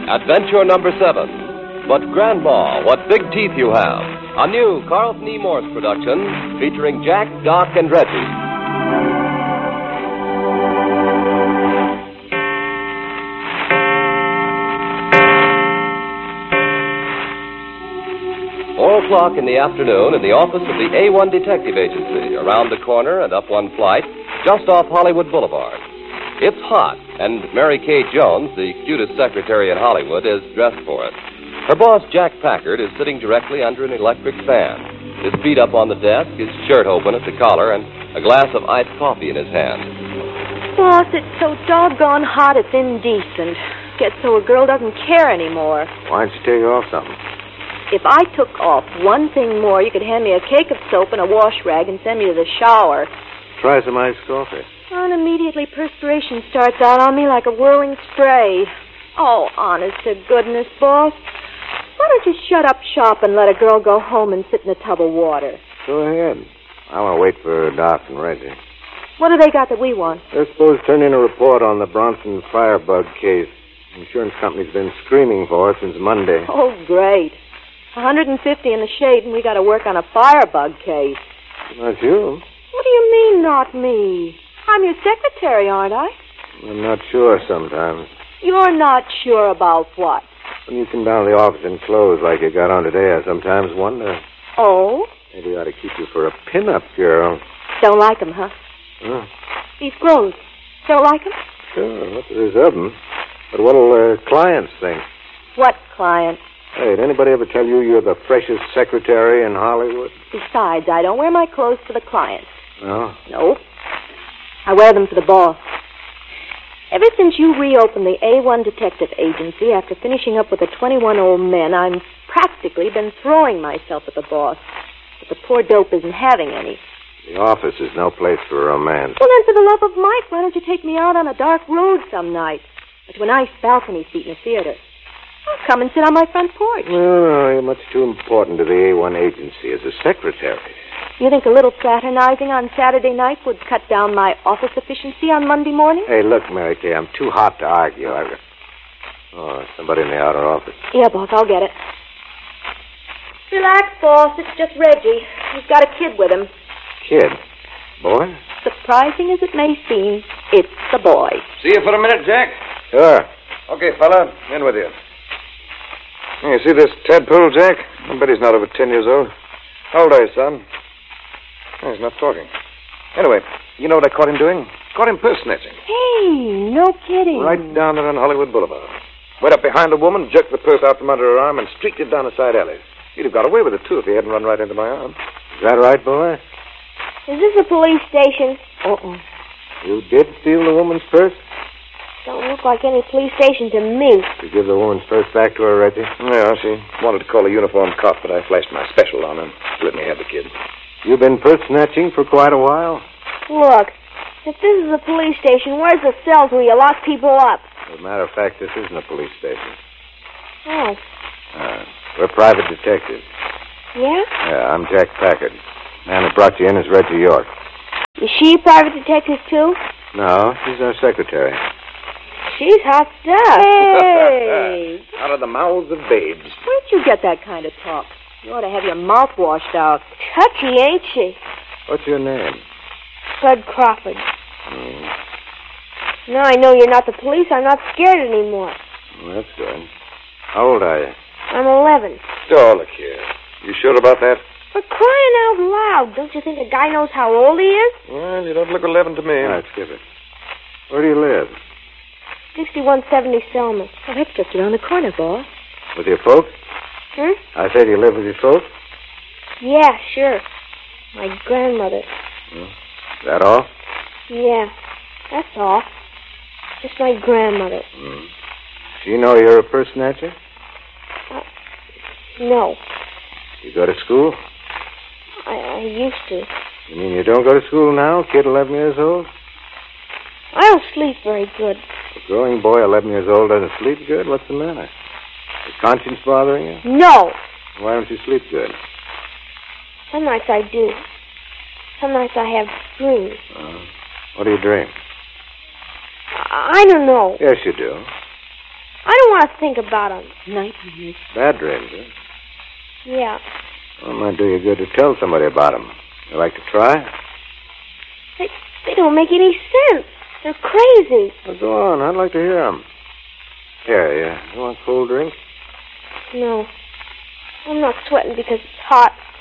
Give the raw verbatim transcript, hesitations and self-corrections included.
Adventure number seven. But Grandma, What Big Teeth You Have. A new Carlton E. Morse production featuring Jack, Doc, and Reggie. Four o'clock in the afternoon in the office of the A one Detective Agency, around the corner and up one flight, just off Hollywood Boulevard. It's hot, and Mary Kay Jones, the cutest secretary in Hollywood, is dressed for it. Her boss, Jack Packard, is sitting directly under an electric fan, his feet up on the desk, his shirt open at the collar, and a glass of iced coffee in his hand. Boss, it's so doggone hot it's indecent. Gets so a girl doesn't care anymore. Why don't you take off something? If I took off one thing more, you could hand me a cake of soap and a wash rag and send me to the shower. Try some iced coffee. And immediately perspiration starts out on me like a whirling spray. Oh, honest to goodness, boss. Why don't you shut up shop and let a girl go home and sit in a tub of water? Go ahead. I want to wait for Doc and Reggie. What do they got that we want? They're supposed to turn in a report on the Bronson firebug case. The insurance company's been screaming for it since Monday. Oh, great. one hundred fifty in the shade, and we got to work on a firebug case. Not you. What do you mean, not me? I'm your secretary, aren't I? I'm not sure sometimes. You're not sure about what? When you come down to the office in clothes like you got on today, I sometimes wonder. Oh? Maybe I ought to keep you for a pin-up girl. Don't like 'em, huh? Huh? These clothes. Don't like 'em? Sure, what there is of them. But what'll uh, clients think? What client? Hey, did anybody ever tell you you're the freshest secretary in Hollywood? Besides, I don't wear my clothes for the clients. No? Nope. I wear them for the boss. Ever since you reopened the A one Detective Agency after finishing up with the twenty-one old men, I've practically been throwing myself at the boss. But the poor dope isn't having any. The office is no place for romance. Well, then, for the love of Mike, why don't you take me out on a dark road some night? Or to a nice balcony seat in a theater? I'll come and sit on my front porch. Well, no, you're much too important to the A one agency as a secretary. You think a little fraternizing on Saturday night would cut down my office efficiency on Monday morning? Hey, look, Mary Kay, I'm too hot to argue. I... Oh, somebody in the outer office. Yeah, boss, I'll get it. Relax, boss. It's just Reggie. He's got a kid with him. Kid? Boy? Surprising as it may seem, it's the boy. See you for a minute, Jack? Sure. Okay, fella, in with you. You see this tadpole, Jack? I bet he's not over ten years old. How old are you, son? Oh, he's not talking. Anyway, you know what I caught him doing? Caught him purse snatching. Hey, no kidding. Right down there on Hollywood Boulevard. Went up behind a woman, jerked the purse out from under her arm, and streaked it down a side alley. He'd have got away with it, too, if he hadn't run right into my arm. Is that right, boy? Is this a police station? Uh-uh. You did steal the woman's purse? Don't look like any police station to me. You give the woman's purse back to her, Reggie? Yeah, she wanted to call a uniformed cop, but I flashed my special on her and let me have the kid. You've been purse snatching for quite a while? Look, if this is a police station, where's the cells where you lock people up? As a matter of fact, this isn't a police station. Oh. Uh, we're private detectives. Yeah? Yeah, I'm Jack Packard. Man who brought you in is Reggie York. Is she a private detective, too? No, she's our secretary. She's hot stuff. Hey! Out of the mouths of babes. Where'd you get that kind of talk? You ought to have your mouth washed out. Touchy, ain't she? What's your name? Bud Crawford. Hmm. Now I know you're not the police, I'm not scared anymore. Well, that's good. How old are you? I'm eleven. Oh, look here. You sure about that? For crying out loud, don't you think a guy knows how old he is? Well, you don't look eleven to me. All right, skip it. Where do you live? sixty-one seventy Selma. Oh, that's just around the corner, boss. With your folks? Hmm? I said you live with your folks? Yeah, sure. My grandmother. Hmm. Is that all? Yeah, that's all. Just my grandmother. Hmm. Do you know you're a purse snatcher? Uh, no. You go to school? I, I used to. You mean you don't go to school now, kid eleven years old? I don't sleep very good. A growing boy eleven years old doesn't sleep good? What's the matter? Is conscience bothering you? No. Why don't you sleep good? Some nights I do. Some nights I have dreams. Uh, what do you dream? I, I don't know. Yes, you do. I don't want to think about them. Nightmares. Bad dreams, huh? Yeah. Well, it might do you good to tell somebody about them. You like to try? They, they don't make any sense. They're crazy. Well, go on. I'd like to hear them. Here, you, you want a cold drink? No. I'm not sweating because it's hot.